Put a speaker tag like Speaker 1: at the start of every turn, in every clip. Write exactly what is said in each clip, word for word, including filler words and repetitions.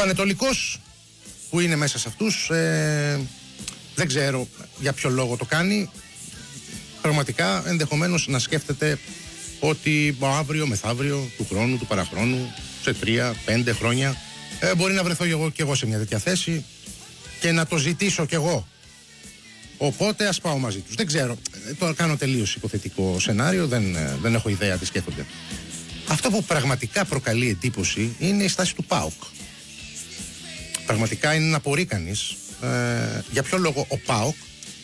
Speaker 1: Πανετολικός που είναι μέσα σε αυτούς, ε, δεν ξέρω για ποιο λόγο το κάνει. Πραγματικά ενδεχομένως να σκέφτεται ότι αύριο, μεθαύριο, του χρόνου, του παραχρόνου, σε τρία, πέντε χρόνια ε, μπορεί να βρεθώ εγώ και εγώ σε μια τέτοια θέση και να το ζητήσω κι εγώ. Οπότε ας πάω μαζί τους. Δεν ξέρω, το κάνω τελείως υποθετικό σενάριο, δεν, δεν έχω ιδέα τι σκέφτονται. Αυτό που πραγματικά προκαλεί εντύπωση είναι η στάση του ΠΑΟΚ. Πραγματικά είναι να απορεί κανείς ε, για ποιο λόγο ο ΠΑΟΚ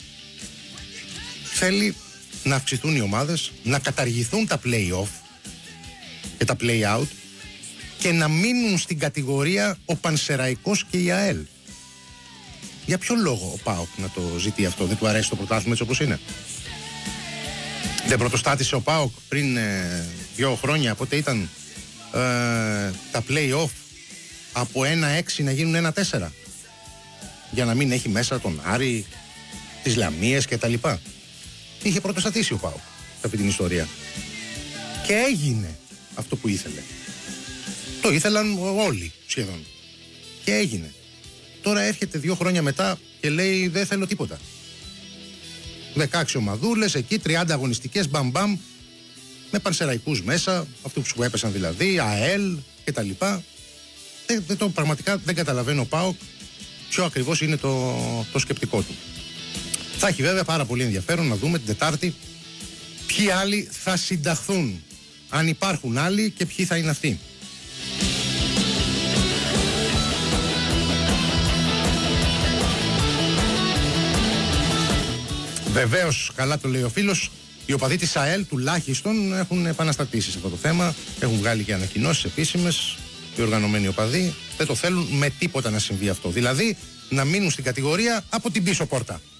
Speaker 1: θέλει να αυξηθούν οι ομάδες, να καταργηθούν τα play-off και τα play-out και να μείνουν στην κατηγορία ο Πανσεραϊκός και η ΑΕΛ. Για ποιο λόγο ο ΠΑΟΚ να το ζητεί αυτό? Δεν του αρέσει το πρωτάθλημα έτσι όπως είναι? Δεν πρωτοστάτησε ο ΠΑΟΚ πριν ε, δύο χρόνια, πότε ήταν ε, τα play-off από ένα έξι να γίνουν ένα τέσσερα για να μην έχει μέσα τον Άρη, τις Λαμίες και τα λοιπά. Είχε πρωτοστατήσει ο ΠΑΟΚ σε αυτή την ιστορία και έγινε αυτό που ήθελε. Το ήθελαν όλοι σχεδόν και έγινε. Τώρα έρχεται δύο χρόνια μετά και λέει δεν θέλω τίποτα. δεκαέξι ομαδούλες εκεί, τριάντα αγωνιστικές, μπαμ-μπαμ, με πανσεραϊκούς μέσα, αυτούς που έπεσαν δηλαδή, ΑΕΛ και τα λοιπά. Δεν, δεν το, πραγματικά δεν καταλαβαίνω ο ΠΑΟΚ ποιο ακριβώς είναι το, το σκεπτικό του. Θα έχει βέβαια πάρα πολύ ενδιαφέρον να δούμε την Τετάρτη ποιοι άλλοι θα συνταχθούν, αν υπάρχουν άλλοι και ποιοι θα είναι αυτοί. Βεβαίως, καλά το λέει ο φίλος, οι οπαδοί της ΑΕΛ τουλάχιστον έχουν επαναστατήσει σε αυτό το θέμα, έχουν βγάλει και ανακοινώσεις επίσημες, οι οργανωμένοι οπαδοί δεν το θέλουν με τίποτα να συμβεί αυτό, δηλαδή να μείνουν στην κατηγορία από την πίσω πόρτα.